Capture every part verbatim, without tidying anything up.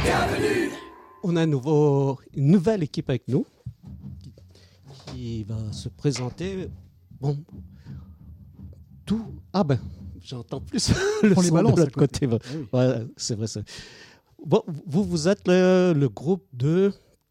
On a un nouveau, une nouvelle équipe avec nous qui, qui va se présenter. Bon, tout. Ah ben, j'entends plus le On son les balance de l'autre à côté. côté. Ah oui. Ouais, c'est vrai ça. Bon, vous, vous êtes le, le groupe de.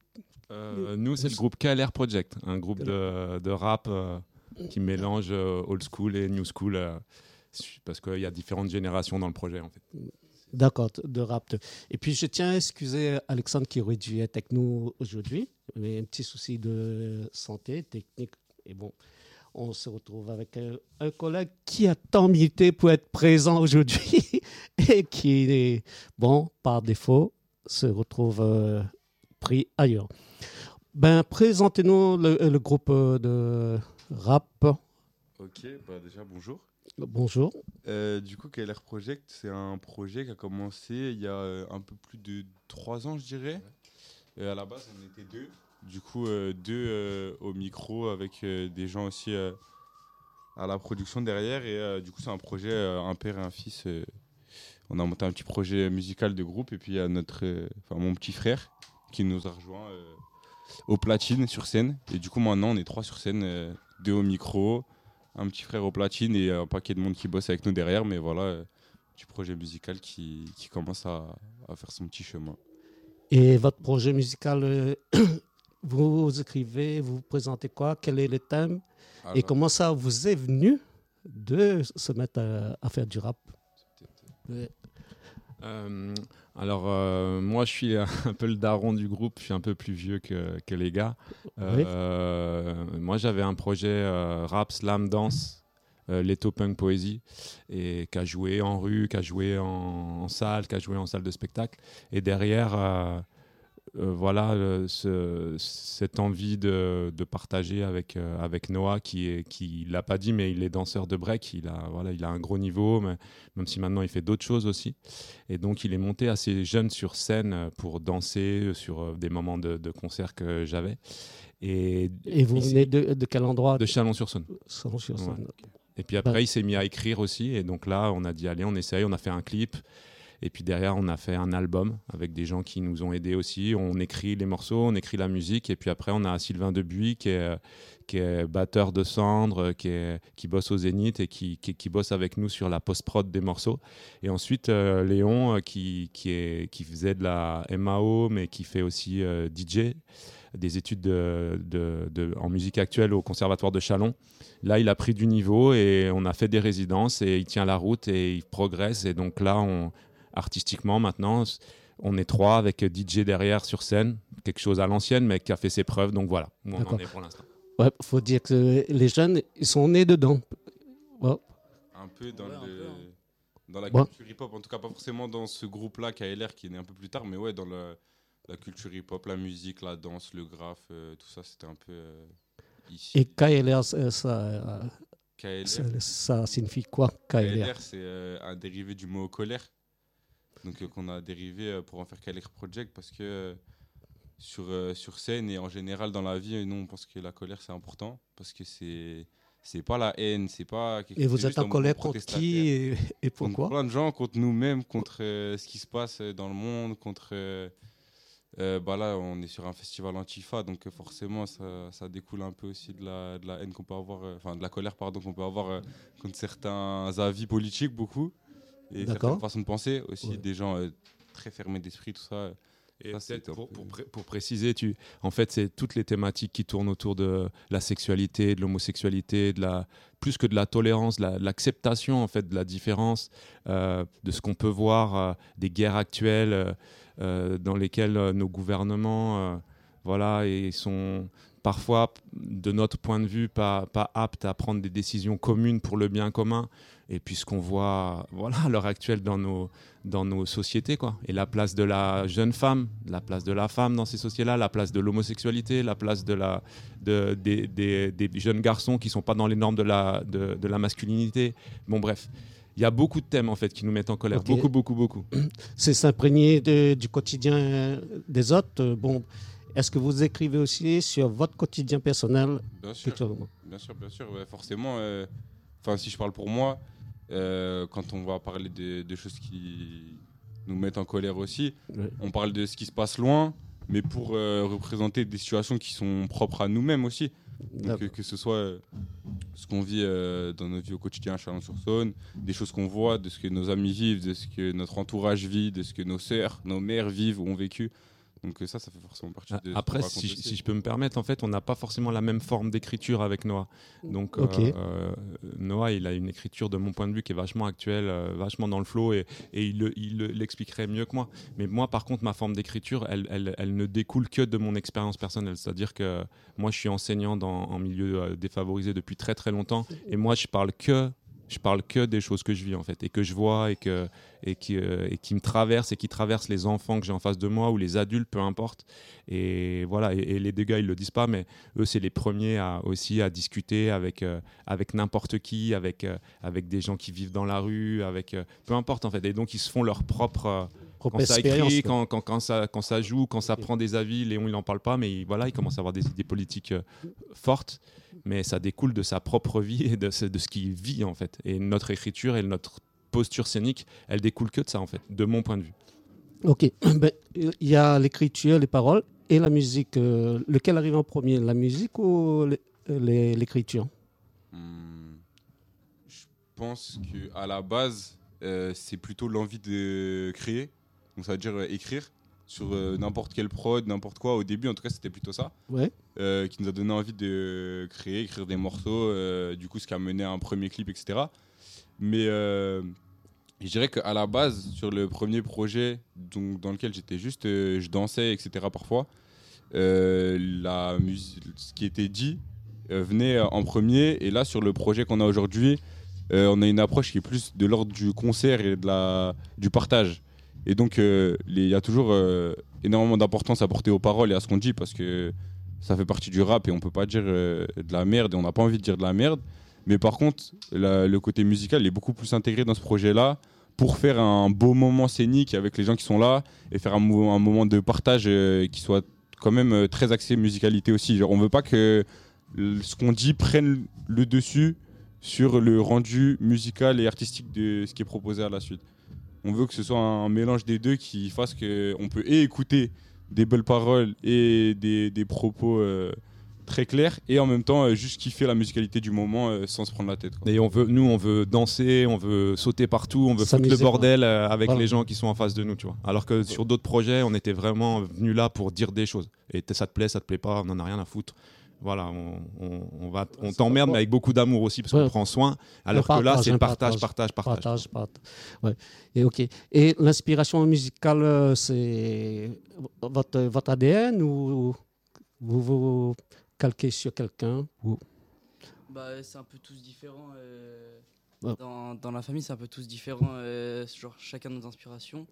Euh, nous, c'est le groupe K L R Project, un groupe de, de rap euh, qui mélange euh, old school et new school, euh, parce qu'il y a différentes générations dans le projet, en fait. D'accord, de rap. Et puis, je tiens à excuser Alexandre qui aurait dû être avec nous aujourd'hui. Il avait un petit souci de santé, technique. Et bon, on se retrouve avec un, un collègue qui a tant milité pour être présent aujourd'hui et qui, bon, par défaut, se retrouve euh, pris ailleurs. Ben, présentez-nous le, le groupe de rap. Ok, bah déjà bonjour. Bonjour. Euh, du coup, K L R Project, c'est un projet qui a commencé il y a euh, un peu plus de trois ans, je dirais. Euh, à la base, on était deux. Du coup, euh, deux euh, au micro avec euh, des gens aussi euh, à la production derrière. Et euh, du coup, c'est un projet, euh, un père et un fils. Euh, on a monté un petit projet musical de groupe. Et puis, il y a notre, euh, enfin, mon petit frère qui nous a rejoint euh, au platine sur scène. Et du coup, maintenant, on est trois sur scène, euh, deux au micro. Un petit frère au platine et un paquet de monde qui bosse avec nous derrière, mais voilà, euh, petit projet musical qui, qui commence à, à faire son petit chemin. Et votre projet musical, euh, vous écrivez, vous présentez quoi? Quel est le thème? Alors, et comment ça vous est venu de se mettre à, à faire du rap? Ouais. Euh, alors, euh, moi, je suis un peu le daron du groupe, je suis un peu plus vieux que, que les gars. Euh, oui. Moi, j'avais un projet euh, rap, slam, danse, euh, Leto Punk Poésie, et qui a joué en rue, qui a joué en, en salle, qui a joué en salle de spectacle. Et derrière, euh, euh, voilà, euh, ce, cette envie de, de partager avec, euh, avec Noah, qui est, qui l'a pas dit, mais il est danseur de break, il a, voilà, il a un gros niveau, mais, même si maintenant il fait d'autres choses aussi. Et donc il est monté assez jeune sur scène pour danser sur des moments de, de concert que j'avais. Et, et vous venez de, de quel endroit? De Chalon-sur-Saône. Chalon-sur-Saône. Ouais. Okay. Et puis après, ben... il s'est mis à écrire aussi. Et donc là, on a dit, allez, on essaye, on a fait un clip. Et puis derrière, on a fait un album avec des gens qui nous ont aidés aussi. On écrit les morceaux, on écrit la musique. Et puis après, on a Sylvain Debuy qui est, qui est batteur de Cendre, qui, est, qui bosse au Zénith et qui, qui, qui bosse avec nous sur la post-prod des morceaux. Et ensuite, euh, Léon qui, qui, est, qui faisait de la M A O, mais qui fait aussi euh, D J, des études de, de, de, en musique actuelle au Conservatoire de Châlons. Là, il a pris du niveau et on a fait des résidences et il tient la route et il progresse. Et donc là, on... artistiquement, maintenant, on est trois avec D J derrière sur scène, quelque chose à l'ancienne, mais qui a fait ses preuves. Donc voilà, où on en est pour l'instant. Ouais, faut dire que les jeunes, ils sont nés dedans. Ouais. Un peu dans, ouais, le, un peu. dans la Ouais. culture hip-hop, en tout cas pas forcément dans ce groupe-là, K L R, qui est né un peu plus tard, mais ouais, dans le, la culture hip-hop, la musique, la danse, le graphe, euh, tout ça, c'était un peu euh, ici. Et K L R, ça, ça, K L R, ça, ça signifie quoi, K L R? K L R, c'est euh, un dérivé du mot colère. Donc euh, qu'on a dérivé euh, pour en faire K L R Project parce que euh, sur, euh, sur scène et en général dans la vie, nous on pense que la colère c'est important parce que c'est c'est pas la haine, c'est pas quelque chose. Et vous êtes en colère contre qui et, et pourquoi? Contre plein de gens, contre nous-mêmes, contre euh, ce qui se passe dans le monde, contre euh, euh, bah là on est sur un festival Antifa donc euh, forcément ça, ça découle un peu aussi de la, de la haine qu'on peut avoir, enfin euh, de la colère pardon qu'on peut avoir euh, contre certains avis politiques beaucoup. Et certaines façons de penser aussi, ouais. Des gens euh, très fermés d'esprit, tout ça. Et ça, peut-être pour, pour, pré- pour préciser, tu, en fait, c'est toutes les thématiques qui tournent autour de la sexualité, de l'homosexualité, de la, plus que de la tolérance, de la, de l'acceptation en fait, de la différence, euh, de ce qu'on peut voir, euh, des guerres actuelles euh, dans lesquelles euh, nos gouvernements euh, voilà, et sont parfois, de notre point de vue, pas, pas aptes à prendre des décisions communes pour le bien commun. Et puis ce qu'on voit voilà, à l'heure actuelle dans nos, dans nos sociétés, quoi. Et la place de la jeune femme, la place de la femme dans ces sociétés-là, la place de l'homosexualité, la place de la, de, des, des, des jeunes garçons qui ne sont pas dans les normes de la, de, de la masculinité. Bon, bref. Il y a beaucoup de thèmes en fait, qui nous mettent en colère. Okay. Beaucoup, beaucoup, beaucoup. C'est s'imprégner de, du quotidien des autres. Bon, est-ce que vous écrivez aussi sur votre quotidien personnel? Bien sûr, bien sûr, bien sûr. Ouais, forcément, enfin, euh, si je parle pour moi, Euh, quand on va parler de, de choses qui, nous mettent en colère aussi. Ouais. On parle de ce qui se passe loin, mais pour euh, représenter des situations qui sont propres à nous-mêmes aussi. Donc, euh, que ce soit euh, ce qu'on vit euh, dans notre vie au quotidien à Chalon-sur-Saône, des choses qu'on voit, de ce que nos amis vivent, de ce que notre entourage vit, de ce que nos sœurs, nos mères vivent ou ont vécu. Donc ça, ça fait forcément partie de Après, ce qu'on si, raconte si aussi. je peux me permettre, en fait, on n'a pas forcément la même forme d'écriture avec Noah. Donc, Okay. euh, euh, Noah, il a une écriture, de mon point de vue, qui est vachement actuelle, euh, vachement dans le flow, et, et il, le- il le- l'expliquerait mieux que moi. Mais moi, par contre, ma forme d'écriture, elle, elle, elle ne découle que de mon expérience personnelle. C'est-à-dire que moi, je suis enseignant dans, en milieu euh, défavorisé depuis très très longtemps, et moi, je parle que je parle que des choses que je vis en fait et que je vois et que et qui euh, et qui me traversent et qui traversent les enfants que j'ai en face de moi ou les adultes, peu importe. Et voilà, et, et les dégâts ils le disent pas, mais eux c'est les premiers à aussi à discuter avec euh, avec n'importe qui, avec euh, avec des gens qui vivent dans la rue, avec euh, peu importe en fait. Et donc ils se font leur propre euh, Propre quand ça expérience, écrit, quoi. quand, quand, quand, ça, quand ça joue, quand ça prend des avis. Léon, il n'en parle pas, mais il, voilà, il commence à avoir des idées politiques euh, fortes. Mais ça découle de sa propre vie et de, ce- de ce qu'il vit, en fait. Et notre écriture et notre posture scénique, elle découle que de ça, en fait, de mon point de vue. Ok, ben, il y a l'écriture, les paroles et la musique. Euh, lequel arrive en premier, la musique ou l'é- l'é- l'écriture? Hmm, je pense qu'à la base, euh, c'est plutôt l'envie de créer. Donc ça veut dire euh, écrire sur euh, n'importe quelle prod, n'importe quoi. Au début, en tout cas, c'était plutôt ça. Ouais. Euh, qui nous a donné envie de créer, écrire des morceaux, euh, du coup ce qui a mené à un premier clip, et cetera. Mais euh, je dirais qu'à la base, sur le premier projet donc, dans lequel j'étais juste, euh, je dansais, et cetera parfois, euh, la musique, ce qui était dit euh, venait en premier. Et là, sur le projet qu'on a aujourd'hui, euh, on a une approche qui est plus de l'ordre du concert et de la, du partage. Et donc, euh, les- il y a toujours euh, énormément d'importance à porter aux paroles et à ce qu'on dit parce que ça fait partie du rap et on peut pas dire euh, de la merde et on n'a pas envie de dire de la merde. Mais par contre, la- le côté musical il est beaucoup plus intégré dans ce projet-là pour faire un beau moment scénique avec les gens qui sont là et faire un, mo- un moment de partage euh, qui soit quand même euh, très axé musicalité aussi. Genre, on veut pas que l- ce qu'on dit prenne le dessus sur le rendu musical et artistique de ce qui est proposé à la suite. On veut que ce soit un mélange des deux qui fasse qu'on peut et écouter des belles paroles et des, des propos euh, très clairs et en même temps euh, juste kiffer la musicalité du moment euh, sans se prendre la tête, quoi. Et on veut, nous, on veut danser, on veut sauter partout, on veut foutre le S'amuser, bordel euh, avec Voilà. les gens qui sont en face de nous, tu vois. Alors que sur d'autres projets, on était vraiment venus là pour dire des choses. Et t- ça te plaît, ça te plaît pas, on n'en a rien à foutre. Voilà, on, on, on va, on C'est t'emmerde, pas- mais avec beaucoup d'amour aussi, parce Ouais. qu'on prend soin. Alors que là, partage, c'est un partage, partage. partage, partage. Partage, partage. Ouais. Et ok. Et l'inspiration musicale, euh, c'est votre, votre A D N ou vous vous calquez sur quelqu'un ou... Bah, c'est un peu tous différents. euh, Ouais. dans, dans la famille, c'est un peu tous différents. euh, genre, chacun nos inspirations.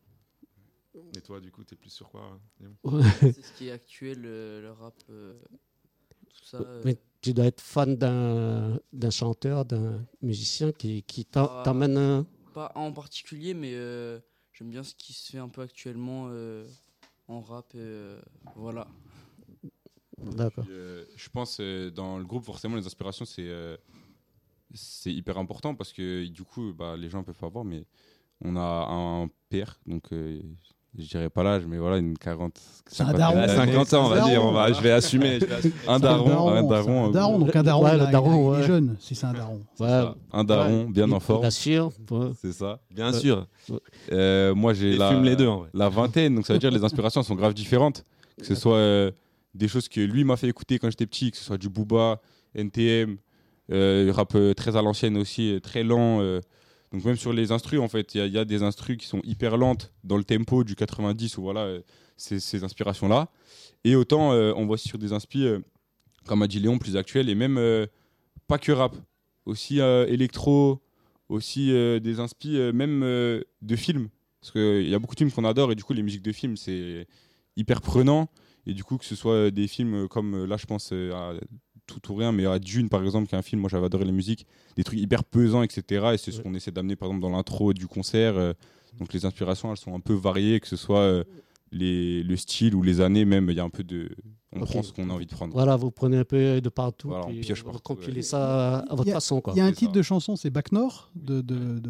Et toi, du coup, t'es plus sur quoi, Léon ? C'est ce qui est actuel, euh, le rap, euh, tout ça. euh. Mais tu dois être fan d'un d'un chanteur, d'un musicien qui, qui t'en- Ah. t'emmène un... Pas en particulier, mais euh, j'aime bien ce qui se fait un peu actuellement euh, en rap. euh, voilà. D'accord. Puis, euh, je pense euh, dans le groupe forcément les inspirations c'est euh, c'est hyper important parce que du coup bah, les gens peuvent pas voir mais on a un père donc euh, je dirais pas l'âge mais voilà une quarante C'est un cinquante- daron. À cinquante ans, on va daron. dire, on va, je vais assumer. je vais assumer. un C'est daron un c'est daron un daron, donc un daron, Ouais, il, le a- il daron, a- il ouais. est jeune, si c'est un daron. Ouais, ça. un daron bien il- en forme il assure. Ouais. c'est ça. Bien Ouais. sûr. Euh, moi j'ai Et la, fume les deux, en vrai. la vingtaine donc ça veut dire les inspirations sont grave différentes que ce soit euh, des choses que lui m'a fait écouter quand j'étais petit que ce soit du Booba, N T M, euh, rap euh, très à l'ancienne aussi euh, très lent euh, donc même sur les instrus en fait il y, a- il y a des instrus qui sont hyper lentes dans le tempo du quatre-vingt-dix ou voilà euh, ces, ces inspirations là et autant euh, on voit aussi sur des inspi euh, comme a dit Léon plus actuels et même euh, pas que rap aussi euh, électro aussi euh, des inspi euh, même euh, de films parce qu'il y a beaucoup de films qu'on adore et du coup les musiques de films c'est hyper prenant et du coup que ce soit des films comme euh, là je pense euh, à tout ou rien mais à Dune par exemple qui est un film moi j'avais adoré les musiques des trucs hyper pesants etc et c'est ce Ouais. qu'on essaie d'amener par exemple dans l'intro du concert euh, donc les inspirations elles sont un peu variées que ce soit euh, les, le style ou les années même il y a un peu de on Ok. prend ce qu'on a envie de prendre. Voilà, vous prenez un peu de partout, Voilà, on puis pioche vous partout, compilez ouais. ça à votre Il y a- façon. Quoi. Il y a un C'est titre ça. de chanson, c'est Bac Nord. De, de, de-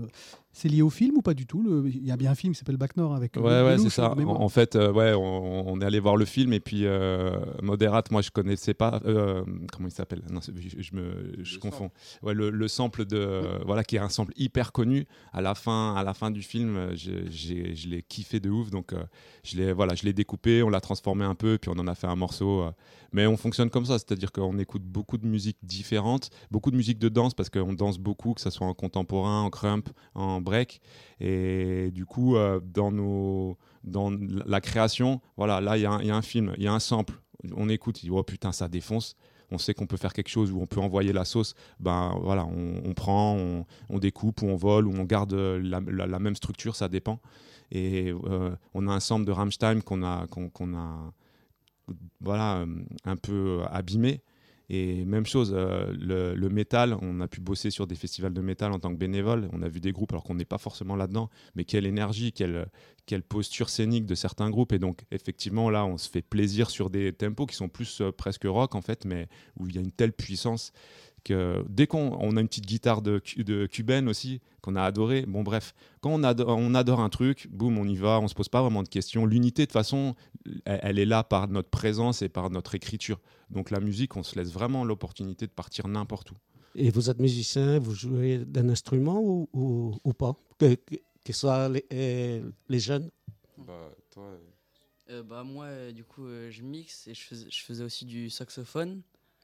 C'est lié au film ou pas du tout? Le... Il y a bien un film qui s'appelle Bac Nord avec. Ouais, ouais, Lelouch, c'est ça. mais En, moi- en fait, euh, ouais, on, on est allé voir le film et puis euh, Modérate, moi je connaissais pas. euh, comment il s'appelle? Non, c'est- je, je me, je Le confonds. Ouais, le, le sample de, euh, voilà, qui est un sample hyper connu. À la fin, à la fin du film, euh, j'ai- j'ai- je l'ai kiffé de ouf. Donc, euh, je l'ai, voilà, je l'ai découpé, on l'a transformé un peu, puis on en a fait un morceau. euh. Mais on fonctionne comme ça, c'est-à-dire qu'on écoute beaucoup de musiques différentes, beaucoup de musique de danse parce qu'on danse beaucoup, que ce soit en contemporain, en crump, en break. Et du coup, euh, dans, nos, dans la création, voilà, là, il y, a un- il y a un film, il y a un sample. On écoute, il dit, oh putain, ça défonce. On sait qu'on peut faire quelque chose où on peut envoyer la sauce. Ben voilà, on, on prend, on, on découpe, ou on vole, ou on garde la, la- la même structure, ça dépend. Et euh, on a un sample de Rammstein qu'on a, qu'on, qu'on a voilà, euh, un peu abîmé. Et même chose, euh, le, le métal, on a pu bosser sur des festivals de métal en tant que bénévole. On a vu des groupes alors qu'on n'est pas forcément là-dedans, mais quelle énergie, quelle, quelle posture scénique de certains groupes. Et donc, effectivement, là, on se fait plaisir sur des tempos qui sont plus euh, presque rock, en fait, mais où il y a une telle puissance que dès qu'on on a une petite guitare de, cu- de cubaine aussi, qu'on a adoré, bon bref, quand on adore, on adore un truc, boum, on y va, on se pose pas vraiment de questions. L'unité, de toute façon, elle, elle est là par notre présence et par notre écriture. Donc la musique, on se laisse vraiment l'opportunité de partir n'importe où. Et vous êtes musicien, vous jouez d'un instrument ou, ou, ou pas? Que, que, que ce soit les, euh, les jeunes? Bah, toi, euh, Euh, bah, moi, euh, du coup, euh, je mixe et je faisais, je faisais aussi du saxophone.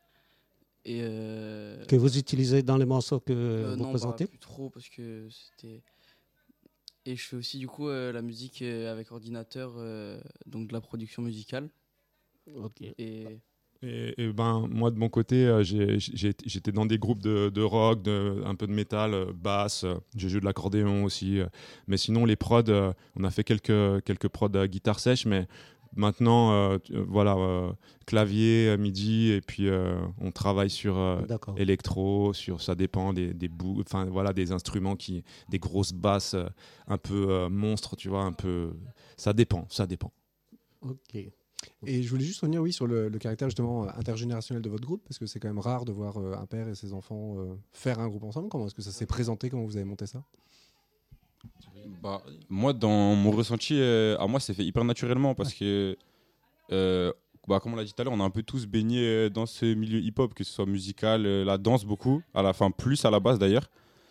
Et euh, Que vous utilisez dans les morceaux que euh, vous non, présentez? bah, plus trop parce que c'était. Et je fais aussi du coup euh, la musique euh, avec ordinateur, euh, donc de la production musicale. Ok. Et Et, et ben, moi, de mon côté, euh, j'ai- j'ai- j'étais dans des groupes de, de rock, de, un peu de métal, euh, basse. euh, J'ai joué de l'accordéon aussi. euh. Mais sinon, les prods, euh, on a fait quelques, quelques prods à guitare sèche. Mais maintenant, euh, tu- euh, voilà, euh, clavier, euh, midi. Et puis, euh, on travaille sur euh, D'accord. électro, sur, ça dépend des, des bouts, enfin, voilà, des instruments, qui, des grosses basses euh, un peu euh, monstres, tu vois, un peu. Ça dépend, ça dépend. Ok. Et je voulais juste revenir, oui, sur le, le caractère justement euh, intergénérationnel de votre groupe, parce que c'est quand même rare de voir euh, un père et ses enfants euh, faire un groupe ensemble. Comment est-ce que ça s'est présenté? Comment vous avez monté ça? bah, moi, dans mon ressenti, euh, à moi, c'est fait hyper naturellement parce que, euh, bah, comme on l'a dit tout à l'heure, on a un peu tous baigné euh, dans ce milieu hip-hop, que ce soit musical, euh, la danse beaucoup, à la fin plus à la base d'ailleurs.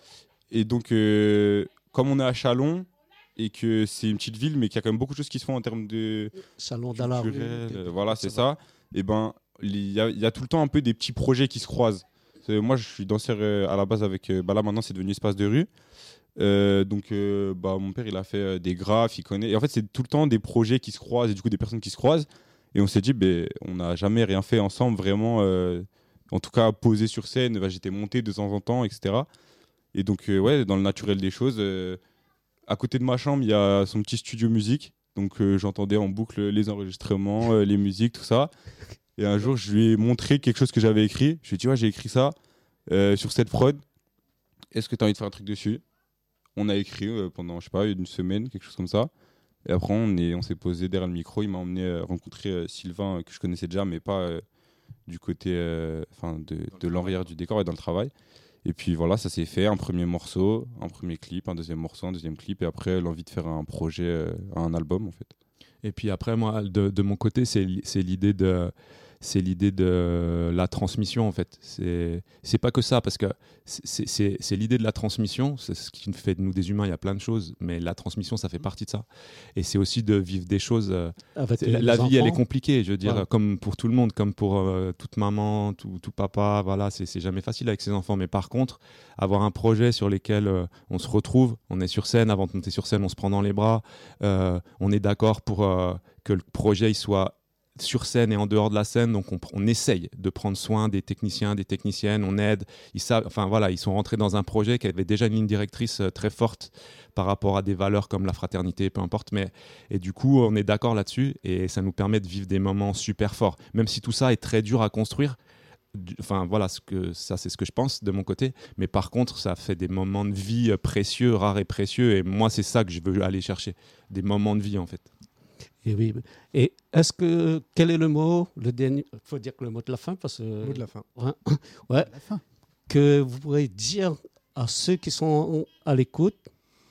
Et donc, euh, comme on est à Châlons et que c'est une petite ville, mais qu'il y a quand même beaucoup de choses qui se font en termes de Salon dans la rue. culturel, quelque- euh, voilà, c'est va. ça. Et ben, il y, a- il y a tout le temps un peu des petits projets qui se croisent. C'est- Moi, je suis danseur euh, à la base avec. euh, bah là, maintenant, c'est devenu espace de rue. Euh, donc, euh, bah, mon père, il a fait euh, des graphes, il connaît. Et en fait, c'est tout le temps des projets qui se croisent et du coup des personnes qui se croisent. Et on s'est dit, ben, on n'a jamais rien fait ensemble, vraiment. euh, en tout cas, posé sur scène. Bah, j'étais monté de temps en temps, et cetera. Et donc, euh, ouais, dans le naturel des choses. euh, à côté de ma chambre, il y a son petit studio musique. Donc, euh, j'entendais en boucle les enregistrements, euh, les musiques, tout ça. Et un jour, je lui ai montré quelque chose que j'avais écrit. Je lui ai dit, ouais, j'ai écrit ça euh, sur cette prod. Est-ce que tu as envie de faire un truc dessus? On a écrit euh, pendant, je sais pas, une semaine, quelque chose comme ça. Et après, on est, on s'est posé derrière le micro. Il m'a emmené euh, rencontrer euh, Sylvain, euh, que je connaissais déjà, mais pas euh, du côté, euh, enfin, de, de l'arrière du décor et dans le travail. Et puis voilà, ça s'est fait. Un premier morceau, un premier clip, un deuxième morceau, un deuxième clip. Et après, l'envie de faire un projet, euh, un album, en fait. Et puis après, moi, de, de mon côté, c'est li- c'est l'idée de, c'est l'idée de la transmission, en fait. C'est c'est pas que ça, parce que c'est- c'est c'est l'idée de la transmission. C'est ce qui fait de nous des humains. Il y a plein de choses, mais la transmission, ça fait partie de ça. Et c'est aussi de vivre des choses. euh, Avec c'est- la, les la vie, elle est enfants. compliquée, je veux dire, Ouais. comme pour tout le monde, comme pour euh, toute maman, tout, tout papa. Voilà, c'est c'est jamais facile avec ses enfants. Mais par contre, avoir un projet sur lequel euh, on se retrouve, on est sur scène. Avant de monter sur scène, on se prend dans les bras. euh, on est d'accord pour euh, que le projet il soit sur scène et en dehors de la scène, donc on, on essaye de prendre soin des techniciens, des techniciennes, on aide. Ils savent, enfin voilà, ils sont rentrés dans un projet qui avait déjà une ligne directrice euh, très forte par rapport à des valeurs comme la fraternité, peu importe. Mais et du coup, on est d'accord là-dessus et ça nous permet de vivre des moments super forts, même si tout ça est très dur à construire. Du- Enfin voilà, ce que, ça c'est ce que je pense de mon côté. Mais par contre, ça fait des moments de vie euh, précieux, rares et précieux. Et moi, c'est ça que je veux aller chercher, des moments de vie en fait. Et oui. Et est-ce que quel est le mot, le dernier, faut dire que le mot de la fin parce que Mot de la fin. ouais, À la fin. que vous pourrez dire à ceux qui sont à l'écoute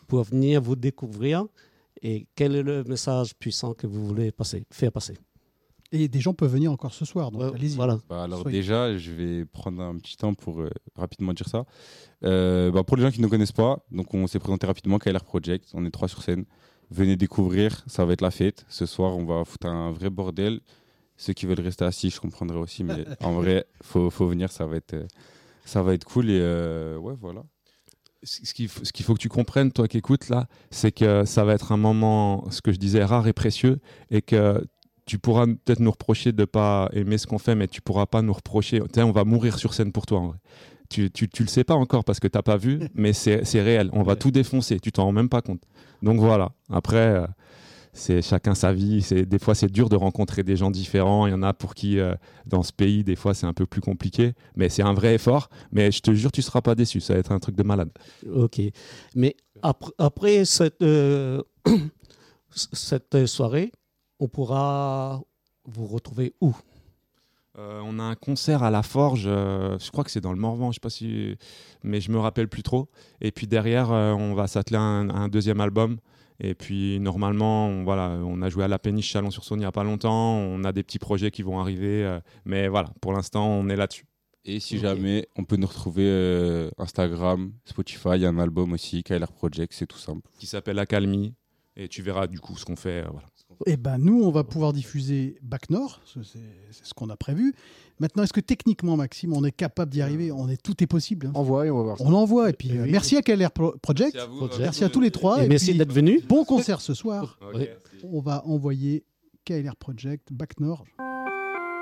pour venir vous découvrir. Et quel est le message puissant que vous voulez passer, faire passer? Et des gens peuvent venir encore ce soir, donc Ouais, allez-y. Voilà. Bah, alors Soyez. déjà, je vais prendre un petit temps pour euh, rapidement dire ça. Euh, bah, pour les gens qui ne nous connaissent pas, donc on s'est présenté rapidement K L R Project. On est trois sur scène. Venez découvrir, ça va être la fête. Ce soir, on va foutre un vrai bordel. Ceux qui veulent rester assis, je comprendrai aussi, mais en vrai, faut faut venir, ça va être euh, ça va être cool et euh, ouais, voilà. Ce qu'il faut, ce qu'il faut que tu comprennes, toi qui écoutes là, c'est que ça va être un moment, ce que je disais, rare et précieux, et que tu pourras peut-être nous reprocher de ne pas aimer ce qu'on fait, mais tu ne pourras pas nous reprocher. Tu sais, on va mourir sur scène pour toi, en vrai. Tu, tu, tu le sais pas encore parce que tu n'as pas vu, mais c'est, c'est réel. On va Ouais. tout défoncer, tu t'en rends même pas compte. Donc voilà, après, euh, c'est chacun sa vie. C'est, des fois, c'est dur de rencontrer des gens différents. Il y en a pour qui, euh, dans ce pays, des fois, c'est un peu plus compliqué, mais c'est un vrai effort. Mais je te jure, tu ne seras pas déçu. Ça va être un truc de malade. Ok. Mais après, après cette, euh, cette soirée, on pourra vous retrouver où? Euh, on a un concert à la Forge, euh, je crois que c'est dans le Morvan, je sais pas si, mais je me rappelle plus trop. Et puis derrière, euh, on va s'atteler à un, à un deuxième album. Et puis normalement, on, voilà, on a joué à la Péniche Chalon-sur-Saône il n'y a pas longtemps. On a des petits projets qui vont arriver, euh, mais voilà, pour l'instant, on est là-dessus. Et si Ok. jamais, on peut nous retrouver euh, Instagram, Spotify, il y a un album aussi, K L R Project, c'est tout simple. Qui s'appelle Accalmie. Et tu verras du coup ce qu'on fait. euh, voilà. Eh ben, nous, on va pouvoir diffuser Bac Nord, c'est, c'est ce qu'on a prévu. Maintenant, est-ce que techniquement, Maxime, on est capable d'y arriver? On est, tout est possible. hein. Envoie et on va voir ça. On envoie. Et puis, Oui. euh, merci à K L R Pro- Project. à vous. Project. Merci à tous les trois. Et Et merci puis, d'être venu. bon concert ce soir. Oui. On va envoyer K L R Project, Bac Nord.